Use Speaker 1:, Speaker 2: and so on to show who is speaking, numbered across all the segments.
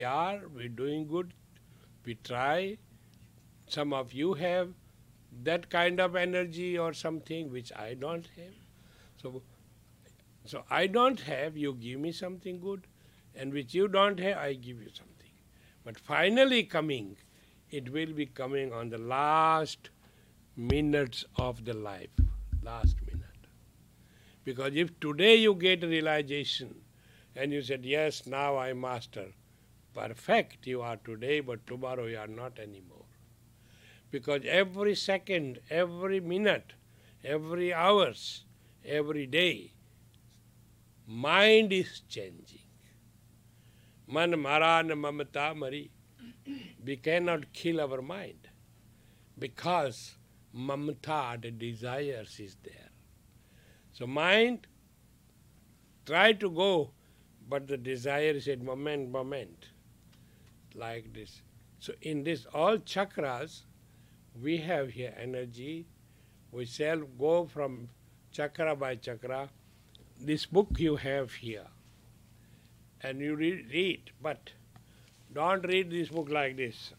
Speaker 1: we're doing good, we try. Some of you have that kind of energy or something which I don't have. So, so I don't have, you give me something good, and which you don't have, I give you something. But finally coming, it will be coming on the last minutes of the life, last minute. Because if today you get realization and you said, yes, now I master, perfect you are today, but tomorrow you are not anymore. Because every second, every minute, every hours, every day, mind is changing. Man mara na mamata mari. We cannot kill our mind because mamata, the desires, is there. So mind try to go, but the desire said moment, like this. So in this all chakras, we have here energy. We shall go from chakra by chakra. This book you have here, and you read, but don't read this book like this.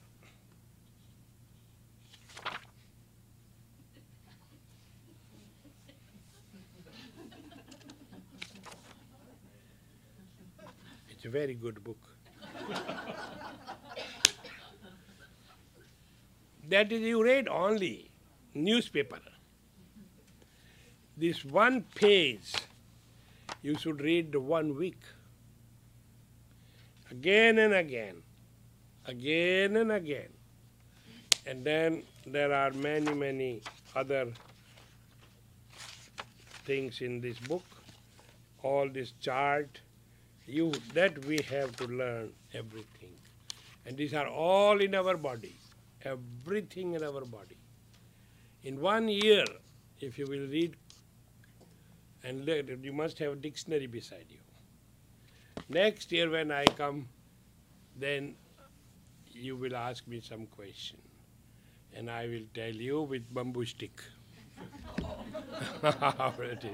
Speaker 1: It's a very good book. That is, you read only newspaper. This one page, you should read 1 week. Again and again. Again and again. And then there are many other things in this book. All this chart, that we have to learn everything. And these are all in our body. Everything in our body. In 1 year, if you will read, and you must have a dictionary beside you. Next year when I come, then you will ask me some question. And I will tell you with bamboo stick how it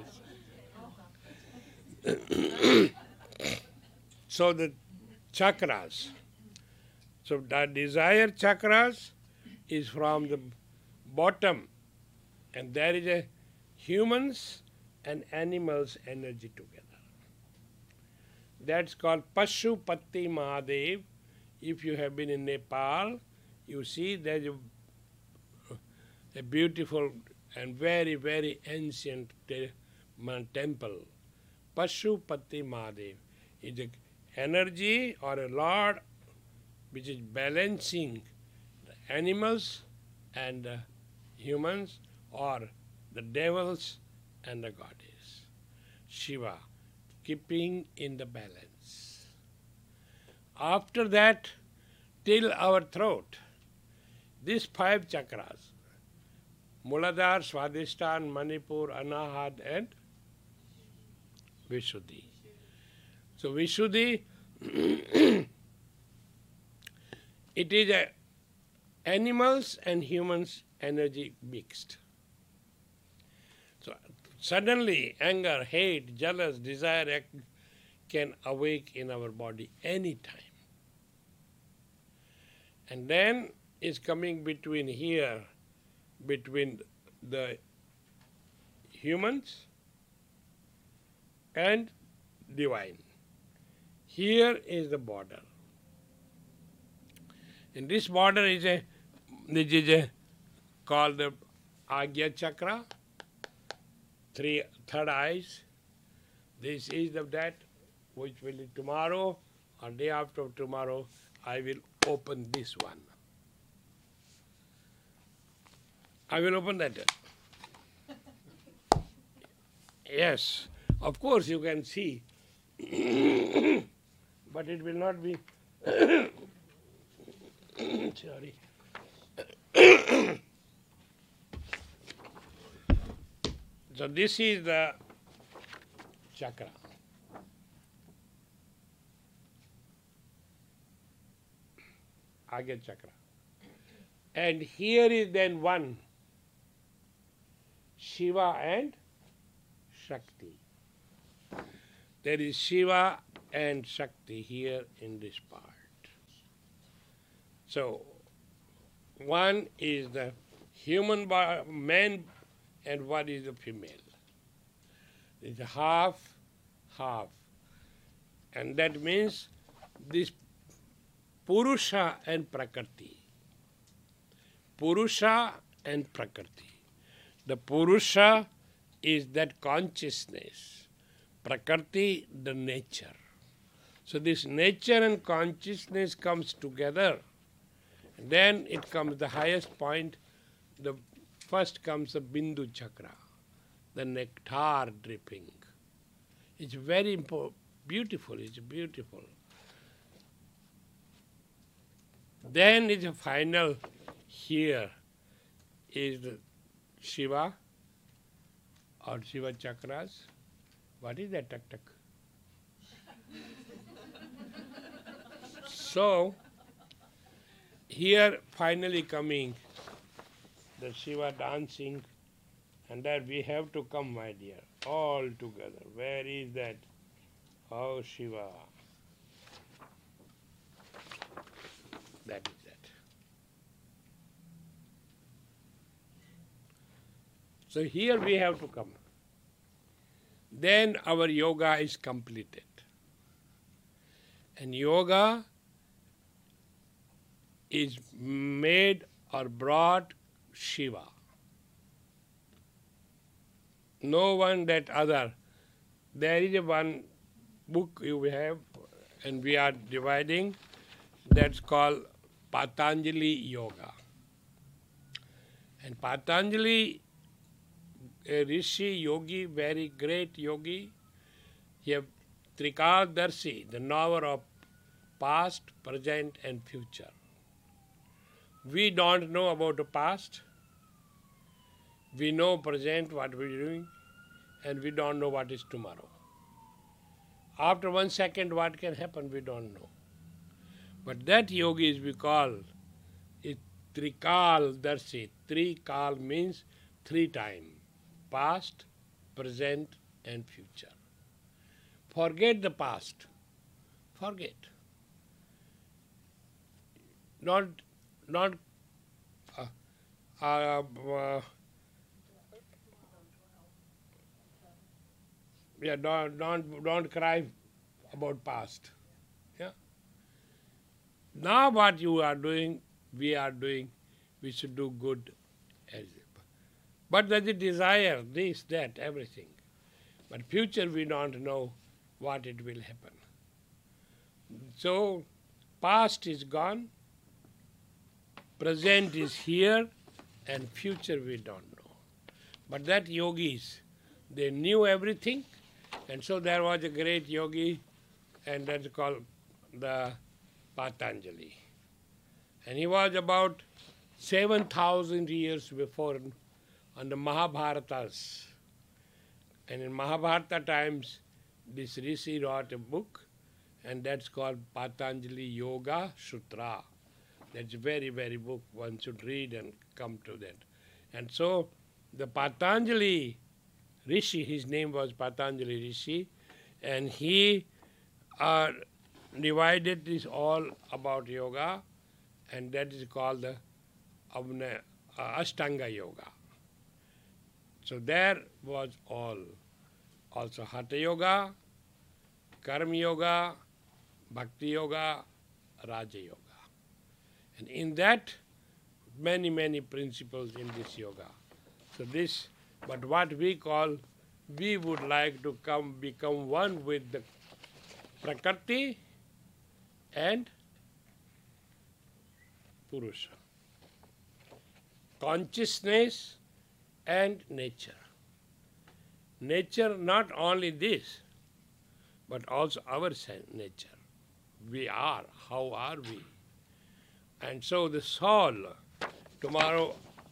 Speaker 1: is. So the chakras. So the desire chakras is from the bottom, and there is a humans and animals energy together. That's called Pashupati Mahadev. If you have been in Nepal, you see there's a beautiful and very ancient temple. Pashupati Mahadev is an energy or a lord which is balancing the animals and the humans, or the devils and the goddess. Shiva, keeping in the balance. After that, till our throat, these 5 chakras, Muladhara, Swadhisthana, Manipur, Anahat, and Vishuddhi. So Vishuddhi, it is a animals and humans energy mixed. So suddenly anger, hate, jealous, desire can awake in our body anytime. And then is coming between here, between the humans and divine. Here is the border. And this border is called the Agya Chakra, third eyes. This is that which will tomorrow or day after tomorrow I will open this one. I will open that. Yes, of course you can see, but it will not be. Sorry. So this is the chakra. Agya chakra. And here is then one, Shiva and Shakti. There is Shiva and Shakti here in this part. So, one is the man, and one is the female. It's half, half. And that means this Purusha and Prakriti. Purusha and Prakriti. The Purusha is that consciousness. Prakriti, the nature. So this nature and consciousness comes together. And then it comes the highest point. The first comes the Bindu Chakra, the nectar dripping. It's very beautiful. It's beautiful. Then is the final here is the Shiva or Shiva chakras. What is that? Tuck tuck. So here finally coming the Shiva dancing, and that we have to come, my dear, all together. Where is that? Oh, Shiva. That is that. So here we have to come. Then our yoga is completed. And yoga is made or brought Shiva. No one that other. There is one book you have, and we are dividing, that's called Patanjali Yoga. And Patanjali, a rishi, yogi, very great yogi, he have Trikadarshi, the knower of past, present and future. We don't know about the past. We know present what we're doing, and we don't know what is tomorrow. After 1 second, what can happen, we don't know. But that yogi is we call it Trikal Darshi. Trikal means 3 times. Past, present and future. Forget the past. Forget. Not yeah, don't cry about past. Yeah. Now what you are doing, we are doing, we should do good. But there's a desire, this, that, everything. But future we don't know what it will happen. So past is gone, present is here, and future we don't know. But that yogis, they knew everything, and so there was a great yogi, and that's called the Patanjali. And he was about 7,000 years before on the Mahabharatas. And in Mahabharata times, this rishi wrote a book, and that's called Patanjali Yoga Sutra. That's a very, very book one should read and come to that. And so the Patanjali Rishi, his name was Patanjali Rishi, and he divided this all about yoga, and that is called the Ashtanga Yoga. So there was all. Also Hatha Yoga, Karma Yoga, Bhakti Yoga, Raja Yoga. And in that, many, many principles in this yoga. So this, but what we call, we would like to become one with the Prakriti and Purusha. Consciousness and nature. Nature, not only this, but also our nature. We are, how are we? And so the soul, tomorrow,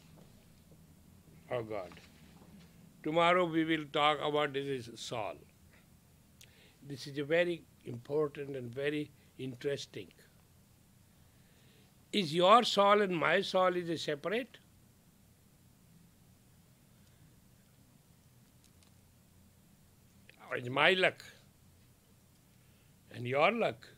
Speaker 1: oh God, tomorrow we will talk about this soul. This is a very important and very interesting. Is your soul and my soul is separate? Or is my luck and your luck?